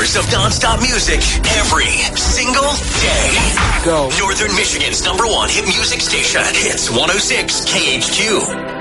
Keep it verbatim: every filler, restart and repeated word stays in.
hours of nonstop music every single day. Go. Northern Michigan's number one hit music station. Hits one oh six K H Q.